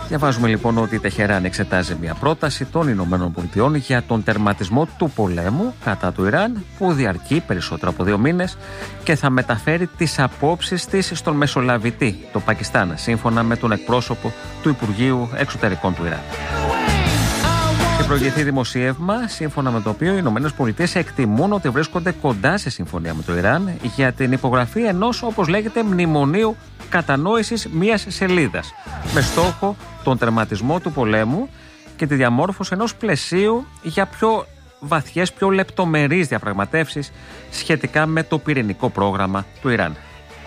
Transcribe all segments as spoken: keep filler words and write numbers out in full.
Διαβάζουμε λοιπόν ότι η Τεχεράν εξετάζει μια πρόταση των Ηνωμένων Πολιτειών για τον τερματισμό του πολέμου κατά του Ιράν, που διαρκεί περισσότερο από δύο μήνες και θα μεταφέρει τις απόψεις της στον μεσολαβητή, το Πακιστάν, σύμφωνα με τον εκπρόσωπο του Υπουργείου Εξωτερικών του Ιράν. Έχει προηγηθεί δημοσίευμα σύμφωνα με το οποίο οι Ηνωμένες Πολιτείες εκτιμούν ότι βρίσκονται κοντά σε συμφωνία με το Ιράν για την υπογραφή ενός, όπως λέγεται, μνημονίου κατανόησης μιας σελίδας, με στόχο τον τερματισμό του πολέμου και τη διαμόρφωση ενός πλαισίου για πιο βαθιές, πιο λεπτομερείς διαπραγματεύσεις σχετικά με το πυρηνικό πρόγραμμα του Ιράν.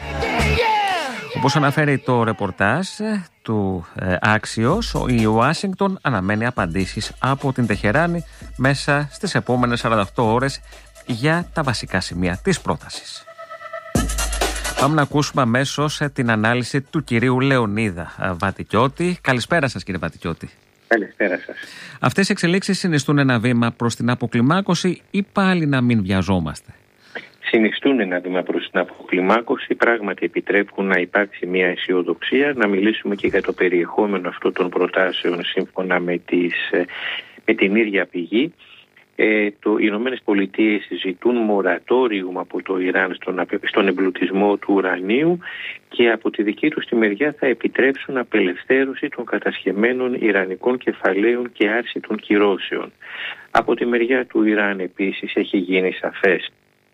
Όπως αναφέρει το ρεπορτάζ του ε, Άξιος, η Ουάσιγκτον αναμένει απαντήσεις από την Τεχεράνη μέσα στις επόμενες σαράντα οκτώ ώρες για τα βασικά σημεία της πρότασης. Πάμε να ακούσουμε αμέσως την ανάλυση του κυρίου Λεωνίδα Βατικιώτη. Καλησπέρα σας, κύριε Βατικιώτη. Καλησπέρα σας. Αυτές οι εξελίξεις συνιστούν ένα βήμα προς την αποκλιμάκωση ή πάλι να μην βιαζόμαστε? Συνιστούν ένα βήμα προς την αποκλιμάκωση, πράγματι επιτρέπουν να υπάρξει μια αισιοδοξία, να μιλήσουμε και για το περιεχόμενο αυτών των προτάσεων σύμφωνα με, τις, με την ίδια πηγή. Ε, το, οι Ηνωμένες Πολιτείες ζητούν μορατόριουμ από το Ιράν στον, στον εμπλουτισμό του ουρανίου και από τη δική τους τη μεριά θα επιτρέψουν απελευθέρωση των κατασχεμένων ιρανικών κεφαλαίων και άρση των κυρώσεων. Από τη μεριά του Ιράν επίσης έχει γίνει σαφές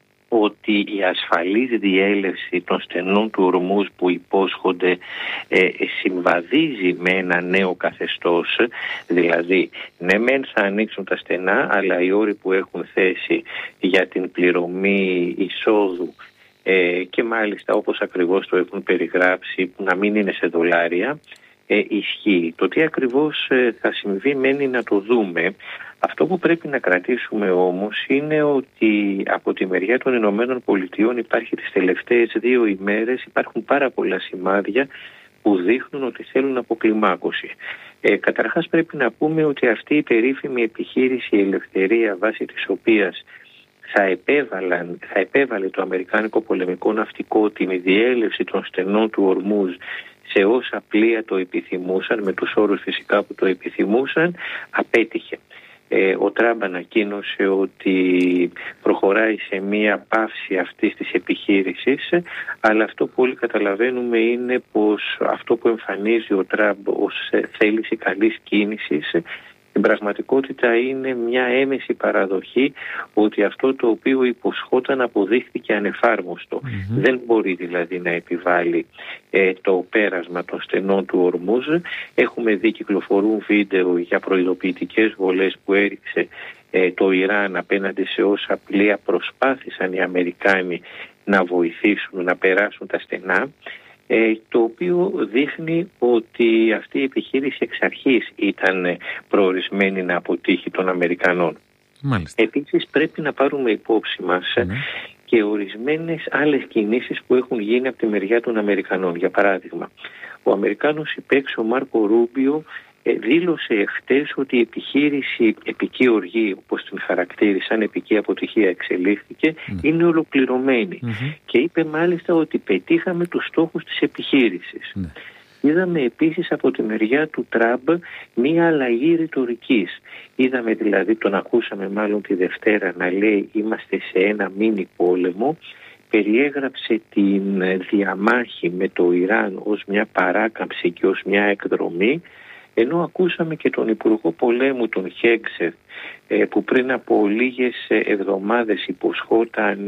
ότι η ασφαλής διέλευση των στενών του Ορμούζ που υπόσχονται ε, συμβαδίζει με ένα νέο καθεστώς, δηλαδή ναι μεν θα ανοίξουν τα στενά, αλλά οι όροι που έχουν θέσει για την πληρωμή εισόδου ε, και μάλιστα όπως ακριβώς το έχουν περιγράψει, που να μην είναι σε δολάρια, ε, ισχύει. Το τι ακριβώς ε, θα συμβεί μένει να το δούμε. Αυτό που πρέπει να κρατήσουμε όμως είναι ότι από τη μεριά των Ηνωμένων Πολιτειών υπάρχει τις τελευταίες δύο ημέρες, υπάρχουν πάρα πολλά σημάδια που δείχνουν ότι θέλουν αποκλιμάκωση. Ε, καταρχάς πρέπει να πούμε ότι αυτή η περίφημη επιχείρηση Ελευθερία, βάσει της οποίας θα, επέβαλαν, θα επέβαλε το Αμερικάνικο πολεμικό ναυτικό την διέλευση των στενών του Ορμούζ σε όσα πλοία το επιθυμούσαν, με τους όρους φυσικά που το επιθυμούσαν, απέτυχε. Ε, ο Τραμπ ανακοίνωσε ότι προχωράει σε μία πάυση αυτής της επιχείρησης, αλλά αυτό που όλοι καταλαβαίνουμε είναι πως αυτό που εμφανίζει ο Τραμπ ως θέληση καλής κίνησης, στην πραγματικότητα είναι μια έμεση παραδοχή ότι αυτό το οποίο υποσχόταν αποδείχθηκε ανεφάρμοστο. Mm-hmm. Δεν μπορεί δηλαδή να επιβάλλει ε, το πέρασμα των στενών του Ορμούζ. Έχουμε δει, κυκλοφορούν βίντεο για προειδοποιητικές βολές που έριξε ε, το Ιράν απέναντι σε όσα πλοία προσπάθησαν οι Αμερικάνοι να βοηθήσουν να περάσουν τα στενά. Ε, το οποίο δείχνει ότι αυτή η επιχείρηση εξ αρχής ήταν προορισμένη να αποτύχει των Αμερικανών. Μάλιστα. Επίσης πρέπει να πάρουμε υπόψη μας mm. και ορισμένες άλλες κινήσεις που έχουν γίνει από τη μεριά των Αμερικανών. Για παράδειγμα, ο Αμερικάνος υπέξ ο Μάρκο Ρούμπιο δήλωσε εχθές ότι η επιχείρηση επική οργή, όπως την χαρακτήρισαν, επική αποτυχία εξελίχθηκε, mm. είναι ολοκληρωμένη. Mm-hmm. Και είπε μάλιστα ότι πετύχαμε τους στόχους της επιχείρησης. Mm. Είδαμε επίσης από τη μεριά του Τραμπ μία αλλαγή ρητορικής. Είδαμε δηλαδή, τον ακούσαμε μάλλον τη Δευτέρα να λέει είμαστε σε ένα μίνι πόλεμο. Περιέγραψε την διαμάχη με το Ιράν ως μια παράκαμψη και ως μια εκδρομή. Ενώ ακούσαμε και τον Υπουργό Πολέμου, τον Χέγκσεφ, που πριν από λίγες εβδομάδες υποσχόταν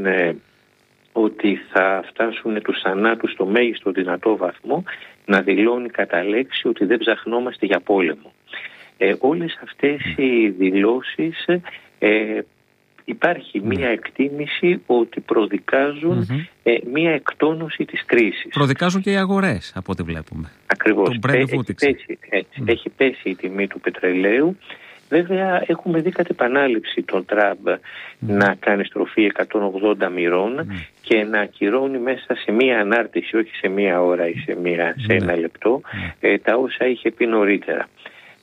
ότι θα φτάσουν τους θανάτους στο μέγιστο δυνατό βαθμό, να δηλώνει κατά λέξη ότι δεν ψαχνόμαστε για πόλεμο. Ε, όλες αυτές οι δηλώσεις ε, υπάρχει μία εκτίμηση ότι προδικάζουν mm-hmm. ε, μία εκτόνωση της κρίσης. Προδικάζουν και οι αγορές από ό,τι βλέπουμε. Ακριβώς. Ε, έχει, πέσει, έτσι, mm. έχει πέσει η τιμή του πετρελαίου. Βέβαια έχουμε δει κατ' επανάληψη τον Τραμπ mm. να κάνει στροφή εκατόν ογδόντα μοιρών mm. και να ακυρώνει μέσα σε μία ανάρτηση, όχι σε μία ώρα ή σε, μία, σε ένα λεπτό, mm. ε, τα όσα είχε πει νωρίτερα.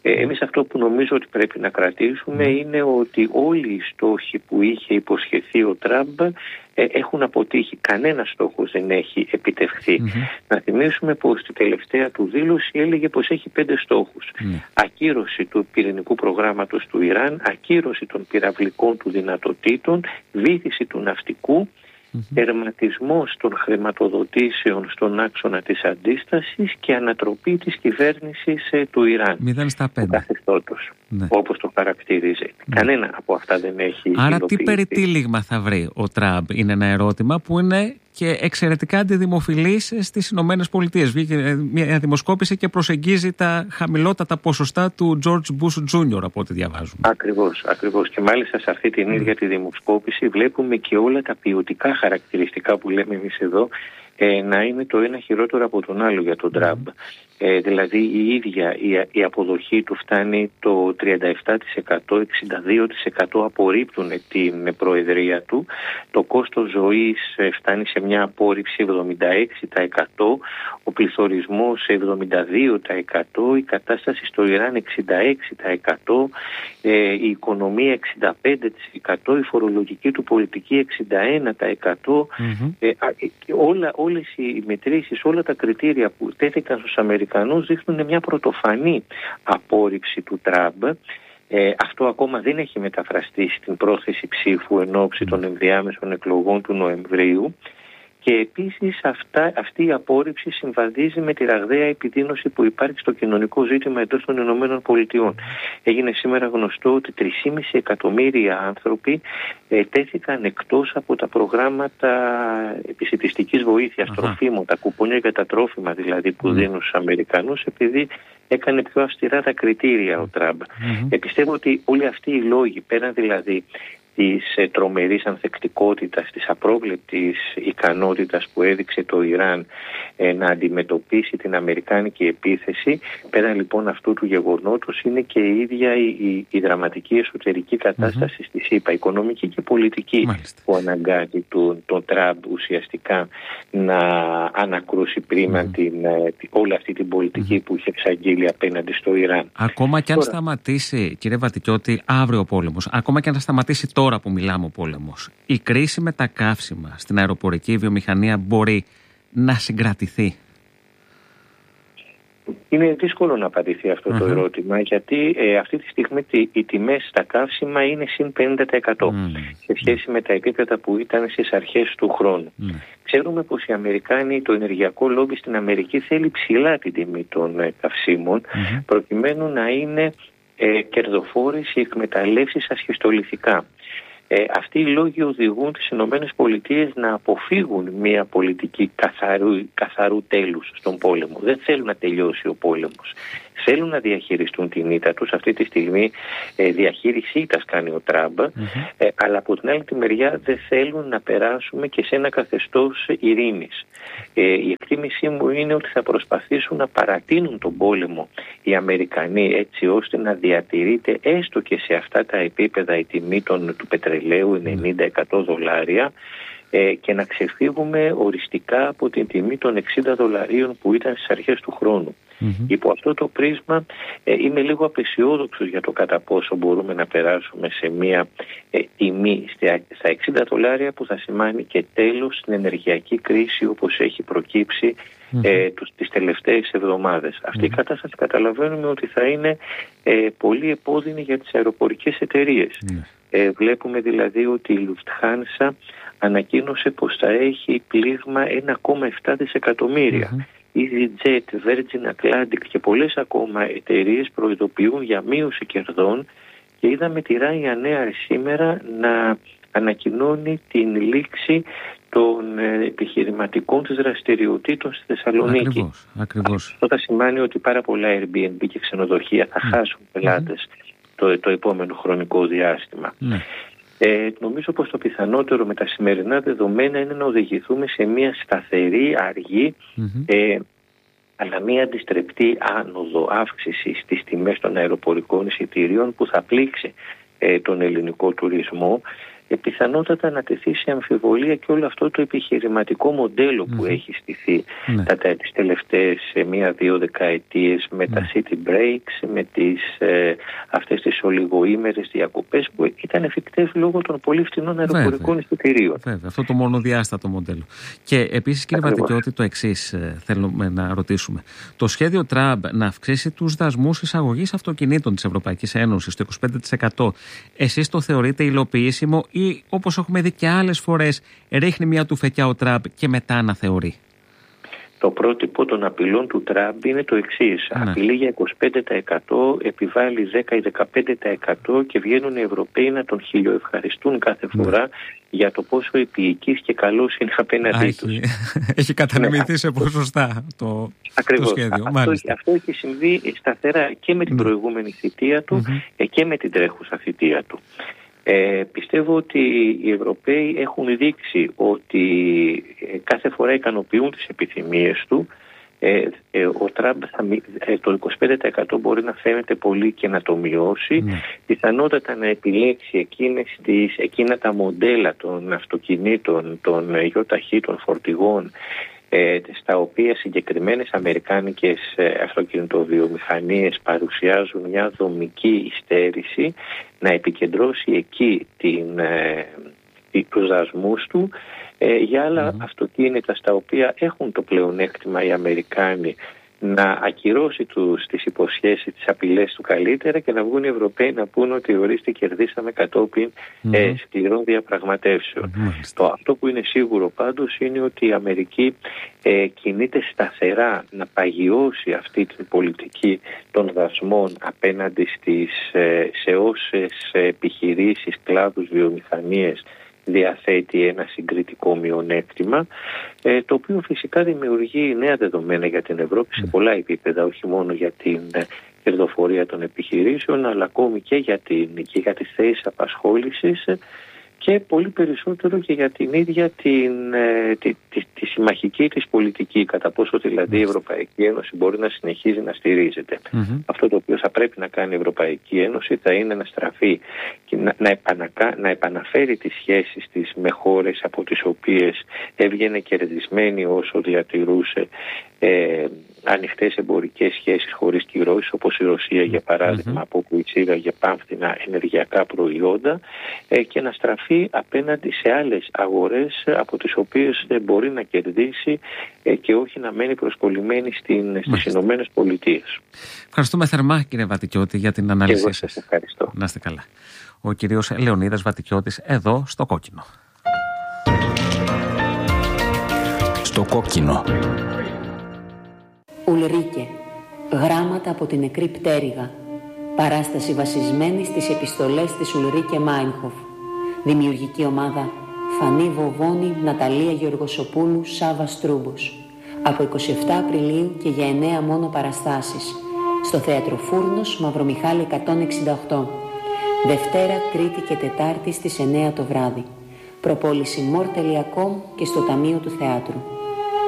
Εμείς αυτό που νομίζω ότι πρέπει να κρατήσουμε είναι ότι όλοι οι στόχοι που είχε υποσχεθεί ο Τραμπ έχουν αποτύχει. Κανένας στόχος δεν έχει επιτευχθεί. Mm-hmm. Να θυμίσουμε πως στη τελευταία του δήλωση έλεγε πως έχει πέντε στόχους. Mm. Ακύρωση του πυρηνικού προγράμματος του Ιράν, ακύρωση των πυραυλικών του δυνατοτήτων, βύθιση του ναυτικού, Mm-hmm. τερματισμός των χρηματοδοτήσεων στον άξονα της αντίστασης και ανατροπή της κυβέρνησης ε, του Ιράν. μηδέν στα πέντε. Του καθεστώτος, ναι. όπως το χαρακτηρίζει. Ναι. Κανένα από αυτά δεν έχει Άρα υλοποιηθεί. Τι περιτύλιγμα θα βρει ο Τραμπ είναι ένα ερώτημα που είναι και εξαιρετικά αντιδημοφιλής στις Ηνωμένες Πολιτείες. Βγήκε μια δημοσκόπηση και προσεγγίζει τα χαμηλότατα ποσοστά του George Bush Τζούνιορ από ό,τι διαβάζουμε. Ακριβώς, ακριβώς. Και μάλιστα σε αυτή την ίδια τη δημοσκόπηση βλέπουμε και όλα τα ποιοτικά χαρακτηριστικά που λέμε εμείς εδώ ε, να είναι το ένα χειρότερο από τον άλλο για τον Τραμπ. Ε, δηλαδή η ίδια η, η αποδοχή του φτάνει το τριάντα επτά τοις εκατό, εξήντα δύο τοις εκατό απορρίπτουν την προεδρία του. Το κόστος ζωής φτάνει σε μια απόρριψη εβδομήντα έξι τοις εκατό, ο πληθωρισμός εβδομήντα δύο τοις εκατό, η κατάσταση στο Ιράν εξήντα έξι τοις εκατό, ε, η οικονομία εξήντα πέντε τοις εκατό, η φορολογική του πολιτική εξήντα ένα τοις εκατό. Mm-hmm. Ε, όλα, όλες οι μετρήσεις, όλα τα κριτήρια που τέθηκαν στους Αμερικανούς Αμερικανούς δείχνουν μια πρωτοφανή απόρριψη του Τραμπ. Ε, αυτό ακόμα δεν έχει μεταφραστεί στην πρόθεση ψήφου εν ώψη των ενδιάμεσων εκλογών του Νοεμβρίου. Και επίσης αυτά, αυτή η απόρριψη συμβαδίζει με τη ραγδαία επιδείνωση που υπάρχει στο κοινωνικό ζήτημα εντός των Ηνωμένων Πολιτειών. Έγινε σήμερα γνωστό ότι τρία κόμμα πέντε εκατομμύρια άνθρωποι ε, τέθηκαν εκτός από τα προγράμματα επισιτιστικής βοήθειας, uh-huh. τροφίμων, τα κουπόνια για τα τρόφιμα δηλαδή που uh-huh. δίνουν στους Αμερικανούς, επειδή έκανε πιο αυστηρά τα κριτήρια ο Τραμπ. Uh-huh. Ε, πιστεύω ότι όλοι αυτοί οι λόγοι, πέραν δηλαδή της ε, τρομερής ανθεκτικότητας, της απρόβλεπτης ικανότητας που έδειξε το Ιράν ε, να αντιμετωπίσει την αμερικάνικη επίθεση, πέραν λοιπόν αυτού του γεγονότος είναι και η ίδια η, η, η δραματική εσωτερική κατάσταση mm-hmm. στη ΣΥΠΑ, οικονομική και πολιτική, Μάλιστα. που αναγκάζει τον, τον Τραμπ ουσιαστικά να ανακρούσει πρίμα mm-hmm. την, ε, όλη αυτή την πολιτική mm-hmm. που είχε εξαγγείλει απέναντι στο Ιράν. Ακόμα και αν Τώρα... σταματήσει, κύριε Βατικιώτη, αύριο ο πόλεμος, ακόμα και αν σταματήσει τώρα που μιλάμε ο πόλεμος, η κρίση με τα καύσιμα στην αεροπορική βιομηχανία μπορεί να συγκρατηθεί? Είναι δύσκολο να απαντηθεί αυτό uh-huh. το ερώτημα, γιατί ε, αυτή τη στιγμή οι τιμές στα καύσιμα είναι συν πενήντα τοις εκατό mm. σε σχέση με τα επίπεδα που ήταν στις αρχές του χρόνου. Mm. Ξέρουμε πως οι Αμερικάνοι, το ενεργειακό λόμπι στην Αμερική θέλει ψηλά την τιμή των ε, καυσίμων mm-hmm. προκειμένου να είναι ε, κερδοφόρες οι εκμεταλλεύσεις ασχιστολιθικά. Ε, αυτοί οι λόγοι οδηγούν τις Ηνωμένες Πολιτείες να αποφύγουν μια πολιτική καθαρού, καθαρού τέλους στον πόλεμο. Δεν θέλουν να τελειώσει ο πόλεμος. Θέλουν να διαχειριστούν την ήττα τους. Αυτή τη στιγμή ε, διαχείριση ήττας κάνει ο Τραμπ, mm-hmm. ε, αλλά από την άλλη τη μεριά δεν θέλουν να περάσουμε και σε ένα καθεστώς ειρήνης. Ε, η εκτίμησή μου είναι ότι θα προσπαθήσουν να παρατείνουν τον πόλεμο οι Αμερικανοί, έτσι ώστε να διατηρείται έστω και σε αυτά τα επίπεδα η τιμή των, του πετρελαίου ενενήντα με εκατό δολάρια, ε, και να ξεφύγουμε οριστικά από την τιμή των εξήντα δολαρίων που ήταν στις αρχές του χρόνου. Mm-hmm. Υπό αυτό το πρίσμα ε, είμαι λίγο απεσιόδοξος για το κατά πόσο μπορούμε να περάσουμε σε μια ε, τιμή στα εξήντα δολάρια, που θα σημάνει και τέλος στην ενεργειακή κρίση όπως έχει προκύψει mm-hmm. ε, τους, τις τελευταίες εβδομάδες. Mm-hmm. Αυτή η κατάσταση καταλαβαίνουμε ότι θα είναι ε, πολύ επώδυνη για τις αεροπορικές εταιρείες. Mm-hmm. Ε, βλέπουμε δηλαδή ότι η Lufthansa ανακοίνωσε πως θα έχει πλήγμα ένα κόμμα επτά δισεκατομμύρια. Mm-hmm. EasyJet, Virgin Atlantic και πολλές ακόμα εταιρείες προειδοποιούν για μείωση κερδών, και είδαμε τη Ryanair σήμερα να ανακοινώνει την λήξη των επιχειρηματικών της δραστηριοτήτων στη Θεσσαλονίκη. Ακριβώς, ακριβώς. Αυτό θα σημαίνει ότι πάρα πολλά Airbnb και ξενοδοχεία θα mm. χάσουν πελάτες mm. το, το επόμενο χρονικό διάστημα. Mm. Ε, νομίζω πως το πιθανότερο με τα σημερινά δεδομένα είναι να οδηγηθούμε σε μια σταθερή, αργή, mm-hmm. ε, αλλά μια αντιστρεπτή άνοδο αύξηση στις τιμές των αεροπορικών εισιτηρίων, που θα πλήξει ε, τον ελληνικό τουρισμό. ε, πιθανότατα να τεθεί σε αμφιβολία και όλο αυτό το επιχειρηματικό μοντέλο που mm. έχει στηθεί mm. τα, τις τελευταίες μία-δύο δεκαετίες με mm. τα city breaks, με τις, ε, αυτές τις ολιγοήμερες διακοπές που ήταν εφικτές λόγω των πολύ φτηνών αεροπορικών εισιτηρίων. Βέβαια, αυτό το μονοδιάστατο μοντέλο. Και επίσης, κύριε Βατικιώτη, το εξής ε, θέλουμε να ρωτήσουμε. Το σχέδιο Τραμπ να αυξήσει τους δασμούς εισαγωγής αυτοκινήτων της Ευρωπαϊκής Ένωσης στο είκοσι πέντε τοις εκατό, εσείς το θεωρείτε υλοποιήσιμο ή, όπως έχουμε δει και άλλες φορές, ρίχνει μια τουφεκιά ο Τραμπ και μετά αναθεωρεί? Το πρότυπο των απειλών του Τραμπ είναι το εξής. Ναι. Απειλή για είκοσι πέντε τοις εκατό, επιβάλλει δέκα με δεκαπέντε τοις εκατό και βγαίνουν οι Ευρωπαίοι να τον χιλιοευχαριστούν κάθε φορά ναι. για το πόσο επίοικης και καλός είναι απέναντί έχει, τους. Έχει κατανεμηθεί ναι. σε ποσοστά το, το σχέδιο. Αυτό, αυτό έχει συμβεί σταθερά και με την ναι. προηγούμενη θητεία του mm-hmm. και με την τρέχουσα θητεία του. Ε, πιστεύω ότι οι Ευρωπαίοι έχουν δείξει ότι κάθε φορά ικανοποιούν τις επιθυμίες του. Ε, ε, ο Τραμπ θα, ε, το είκοσι πέντε τοις εκατό μπορεί να φαίνεται πολύ και να το μειώσει. Mm. Πιθανότατα να επιλέξει εκείνες τις, εκείνα τα μοντέλα των αυτοκινήτων, των γιοταχή, των φορτηγών, στα οποία συγκεκριμένες αμερικάνικες αυτοκινητοβιομηχανίες παρουσιάζουν μια δομική υστέρηση, να επικεντρώσει εκεί την, τους δασμούς του για άλλα mm. αυτοκίνητα στα οποία έχουν το πλεονέκτημα οι Αμερικάνοι να ακυρώσει τους, τις υποσχέσεις, τις απειλές του καλύτερα και να βγουν οι Ευρωπαίοι να πούν ότι ορίστε κερδίσαμε κατόπιν mm-hmm. ε, σκληρών διαπραγματεύσεων. Mm-hmm. Το, αυτό που είναι σίγουρο πάντως είναι ότι η Αμερική ε, κινείται σταθερά να παγιώσει αυτή την πολιτική των δασμών απέναντι στις, ε, σε όσες επιχειρήσεις, κλάδους, βιομηχανίες διαθέτει ένα συγκριτικό μειονέκτημα, ε, το οποίο φυσικά δημιουργεί νέα δεδομένα για την Ευρώπη σε πολλά επίπεδα, όχι μόνο για την κερδοφορία των επιχειρήσεων, αλλά ακόμη και για, την, και για τις θέσεις απασχόλησης και πολύ περισσότερο και για την ίδια την, τη, τη, τη συμμαχική της πολιτική, κατά πόσο δηλαδή η Ευρωπαϊκή Ένωση μπορεί να συνεχίζει να στηρίζεται. Mm-hmm. Αυτό το οποίο θα πρέπει να κάνει η Ευρωπαϊκή Ένωση θα είναι να στραφεί και να, να, επανακα, να επαναφέρει τις σχέσεις της με χώρες από τις οποίες έβγαινε κερδισμένη όσο διατηρούσε ε, ανοιχτές εμπορικές σχέσεις χωρίς κυρώσεις, όπως η Ρωσία για παράδειγμα, mm-hmm. από όπου εισήγαγε πάμφθηνα ενεργειακά προϊόντα, ε, και να στραφεί απέναντι σε άλλες αγορές από τις οποίες δεν μπορεί να κερδίσει ε, και όχι να μένει προσκολλημένη στην, στις Ηνωμένες Πολιτείες. Ευχαριστούμε θερμά, κύριε Βατικιώτη, για την ανάλυση σας. Εγώ σας ευχαριστώ. Να είστε καλά. Ο κύριος Λεωνίδας Βατικιώτης εδώ στο Κόκκινο. Στο Κόκκινο. Ουλρίκε, γράμματα από την νεκρή πτέρυγα. Παράσταση βασισμένη στις επιστολές της Ουλρίκε Μάινχοφ. Δημιουργική ομάδα Φανή Βοβόνη, Ναταλία Γεωργοσοπούλου, Σάβα Στρούμπος. Από εικοστή εβδόμη Απριλίου και για εννέα μόνο παραστάσεις. Στο Θέατρο Φούρνος, Μαυρομιχάλη εκατόν εξήντα οκτώ. Δευτέρα, Τρίτη και Τετάρτη στις εννέα το βράδυ. Προπόληση μορ τελεία κομ και στο Ταμείο του Θεάτρου.